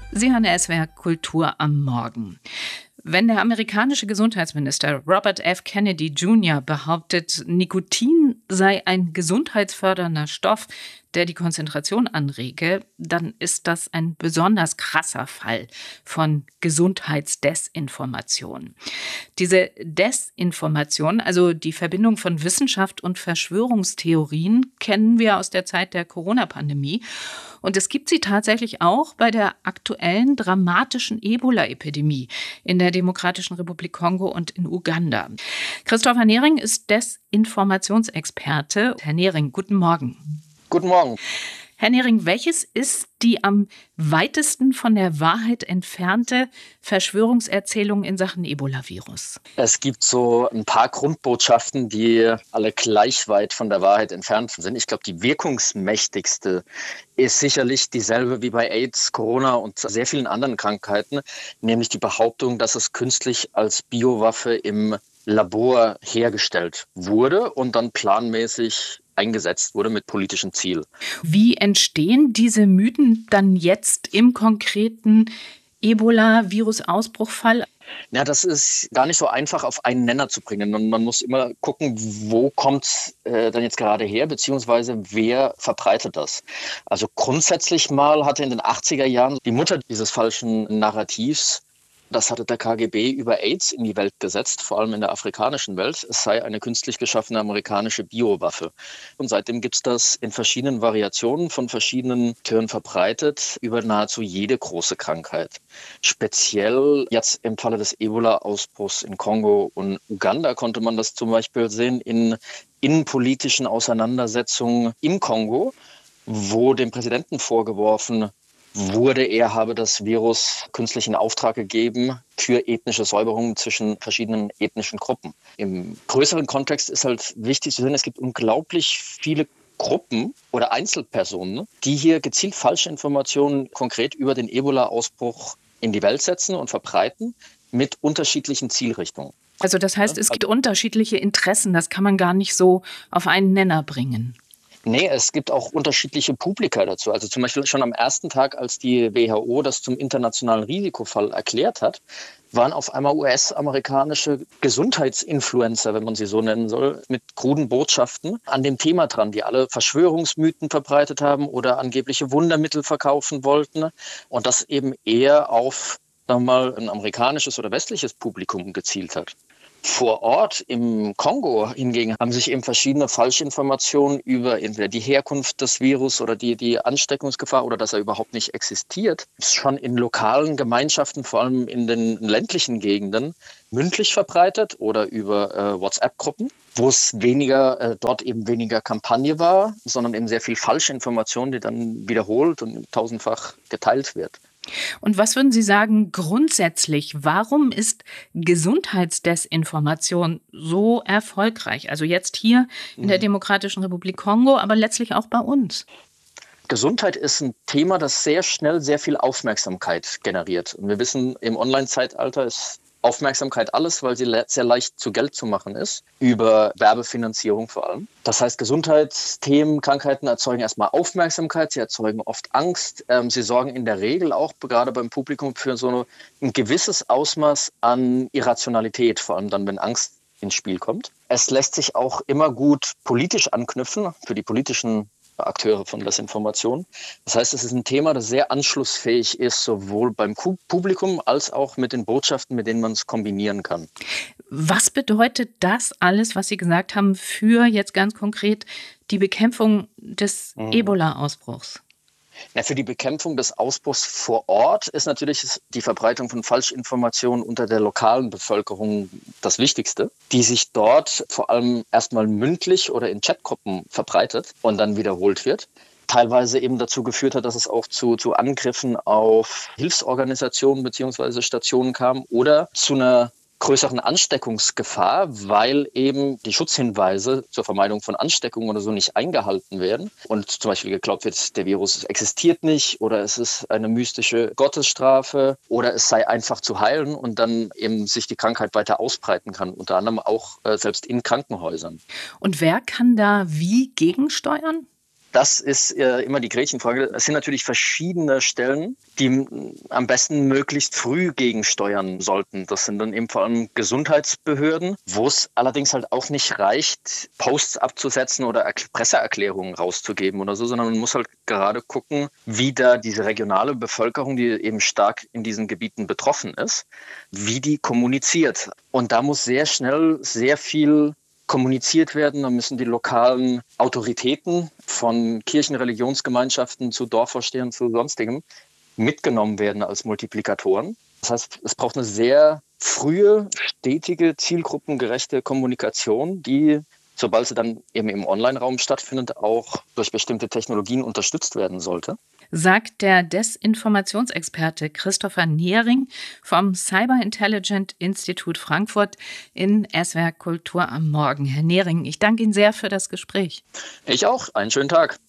Sie hören SWR Kultur am Morgen. Wenn der amerikanische Gesundheitsminister Robert F. Kennedy Jr. behauptet, Nikotin sei ein gesundheitsfördernder Stoff, der die Konzentration anrege, dann ist das ein besonders krasser Fall von Gesundheitsdesinformation. Diese Desinformation, also die Verbindung von Wissenschaft und Verschwörungstheorien, kennen wir aus der Zeit der Corona-Pandemie. Und es gibt sie tatsächlich auch bei der aktuellen dramatischen Ebola-Epidemie in der Demokratischen Republik Kongo und in Uganda. Christopher Nehring ist Desinformationsexperte. Herr Nehring, guten Morgen. Guten Morgen. Herr Nehring, welches ist die am weitesten von der Wahrheit entfernte Verschwörungserzählung in Sachen Ebola-Virus? Es gibt so ein paar Grundbotschaften, die alle gleich weit von der Wahrheit entfernt sind. Ich glaube, die wirkungsmächtigste ist sicherlich dieselbe wie bei AIDS, Corona und sehr vielen anderen Krankheiten, nämlich die Behauptung, dass es künstlich als Biowaffe im Labor hergestellt wurde und dann planmäßig eingesetzt wurde mit politischem Ziel. Wie entstehen diese Mythen dann jetzt im konkreten Ebola-Virus-Ausbruchfall? Ja, das ist gar nicht so einfach auf einen Nenner zu bringen. Und man muss immer gucken, wo kommt es dann jetzt gerade her, beziehungsweise wer verbreitet das. Also grundsätzlich mal hatte in den 80er Jahren die Mutter dieses falschen Narrativs, das hatte der KGB über AIDS in die Welt gesetzt, vor allem in der afrikanischen Welt. Es sei eine künstlich geschaffene amerikanische Biowaffe. Und seitdem gibt es das in verschiedenen Variationen von verschiedenen Akteuren verbreitet über nahezu jede große Krankheit. Speziell jetzt im Falle des Ebola-Ausbruchs in Kongo und Uganda konnte man das zum Beispiel sehen in innenpolitischen Auseinandersetzungen im Kongo, wo dem Präsidenten vorgeworfen wurde, er habe das Virus künstlich in Auftrag gegeben für ethnische Säuberungen zwischen verschiedenen ethnischen Gruppen. Im größeren Kontext ist halt wichtig zu sehen, es gibt unglaublich viele Gruppen oder Einzelpersonen, die hier gezielt falsche Informationen konkret über den Ebola-Ausbruch in die Welt setzen und verbreiten mit unterschiedlichen Zielrichtungen. Also das heißt, es gibt unterschiedliche Interessen, das kann man gar nicht so auf einen Nenner bringen. Nee, es gibt auch unterschiedliche Publika dazu. Also zum Beispiel schon am ersten Tag, als die WHO das zum internationalen Risikofall erklärt hat, waren auf einmal US-amerikanische Gesundheitsinfluencer, wenn man sie so nennen soll, mit kruden Botschaften an dem Thema dran, die alle Verschwörungsmythen verbreitet haben oder angebliche Wundermittel verkaufen wollten. Und das eben eher auf, sagen wir mal, ein amerikanisches oder westliches Publikum gezielt hat. Vor Ort im Kongo hingegen haben sich eben verschiedene Falschinformationen über entweder die Herkunft des Virus oder die Ansteckungsgefahr oder dass er überhaupt nicht existiert, schon in lokalen Gemeinschaften, vor allem in den ländlichen Gegenden, mündlich verbreitet oder über WhatsApp-Gruppen, wo es dort eben weniger Kampagne war, sondern eben sehr viel Falschinformation, die dann wiederholt und tausendfach geteilt wird. Und was würden Sie sagen grundsätzlich, warum ist Gesundheitsdesinformation so erfolgreich? Also jetzt hier in der Demokratischen Republik Kongo, aber letztlich auch bei uns. Gesundheit ist ein Thema, das sehr schnell sehr viel Aufmerksamkeit generiert. Und wir wissen, im Online-Zeitalter ist Aufmerksamkeit alles, weil sie sehr leicht zu Geld zu machen ist, über Werbefinanzierung vor allem. Das heißt, Gesundheitsthemen, Krankheiten erzeugen erstmal Aufmerksamkeit, sie erzeugen oft Angst. Sie sorgen in der Regel auch gerade beim Publikum für so ein gewisses Ausmaß an Irrationalität, vor allem dann, wenn Angst ins Spiel kommt. Es lässt sich auch immer gut politisch anknüpfen für die politischen Akteure von Desinformation. Das heißt, es ist ein Thema, das sehr anschlussfähig ist, sowohl beim Publikum als auch mit den Botschaften, mit denen man es kombinieren kann. Was bedeutet das alles, was Sie gesagt haben, für jetzt ganz konkret die Bekämpfung des Ebola-Ausbruchs? Ja, für die Bekämpfung des Ausbruchs vor Ort ist natürlich die Verbreitung von Falschinformationen unter der lokalen Bevölkerung das Wichtigste, die sich dort vor allem erstmal mündlich oder in Chatgruppen verbreitet und dann wiederholt wird. Teilweise eben dazu geführt hat, dass es auch zu Angriffen auf Hilfsorganisationen bzw. Stationen kam oder zu einer größeren Ansteckungsgefahr, weil eben die Schutzhinweise zur Vermeidung von Ansteckungen oder so nicht eingehalten werden und zum Beispiel geglaubt wird, der Virus existiert nicht oder es ist eine mystische Gottesstrafe oder es sei einfach zu heilen und dann eben sich die Krankheit weiter ausbreiten kann, unter anderem auch selbst in Krankenhäusern. Und wer kann da wie gegensteuern? Das ist immer die Gretchenfrage. Es sind natürlich verschiedene Stellen, die am besten möglichst früh gegensteuern sollten. Das sind dann eben vor allem Gesundheitsbehörden, wo es allerdings halt auch nicht reicht, Posts abzusetzen oder Presseerklärungen rauszugeben oder so, sondern man muss halt gerade gucken, wie da diese regionale Bevölkerung, die eben stark in diesen Gebieten betroffen ist, wie die kommuniziert. Und da muss sehr schnell sehr viel kommuniziert werden. Da müssen die lokalen Autoritäten von Kirchen, Religionsgemeinschaften zu Dorfvorstehern, zu sonstigem mitgenommen werden als Multiplikatoren. Das heißt, es braucht eine sehr frühe, stetige, zielgruppengerechte Kommunikation, die, sobald sie dann eben im Online-Raum stattfindet, auch durch bestimmte Technologien unterstützt werden sollte. Sagt der Desinformationsexperte Christopher Nehring vom Cyber Intelligence Institut Frankfurt in SWR Kultur am Morgen. Herr Nehring, ich danke Ihnen sehr für das Gespräch. Ich auch. Einen schönen Tag.